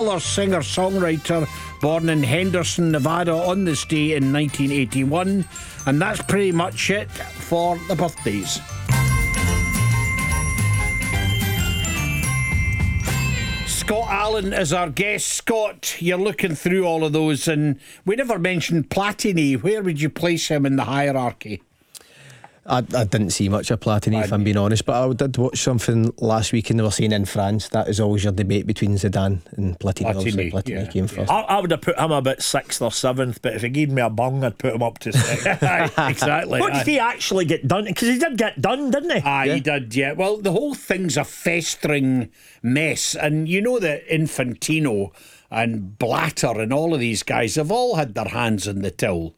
popular singer-songwriter born in Henderson, Nevada on this day in 1981. And that's pretty much it for the birthdays. Scott Allen is our guest. Scott, you're looking through all of those, and we never mentioned Platini. Where would you place him in the hierarchy? I didn't see much of Platini, if I'm being honest, but I did watch something last week and they were saying in France that is always your debate between Zidane and Platini. Obviously Platini came first. I would have put him about 6th or 7th, but if he gave me a bung, I'd put him up to 6th. Exactly. What did he actually get done? Because he did get done, didn't he? He did, yeah. Well, the whole thing's a festering mess, and you know that Infantino and Blatter and all of these guys have all had their hands in the till.